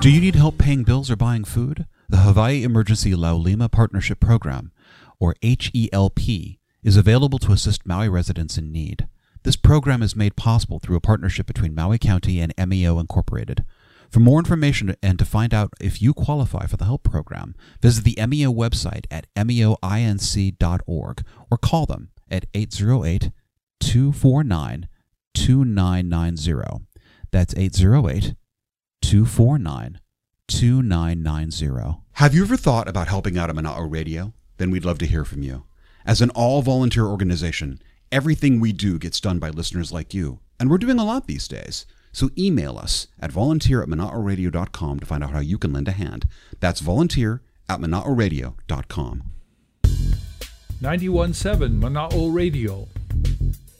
Do you need help paying bills or buying food? The Hawaii Emergency Laulima Partnership Program, or HELP, is available to assist Maui residents in need. This program is made possible through a partnership between Maui County and MEO Incorporated. For more information and to find out if you qualify for the HELP program, visit the MEO website at meoinc.org or call them at 808-249-2990. That's 808-249-2990. Have you ever thought about helping out at Mana'o Radio? Then we'd love to hear from you. As an all-volunteer organization, everything we do gets done by listeners like you, and we're doing a lot these days. So email us at volunteer@mana'oradio.com to find out how you can lend a hand. That's volunteer@mana'oradio.com. 91.7 Mana'o Radio,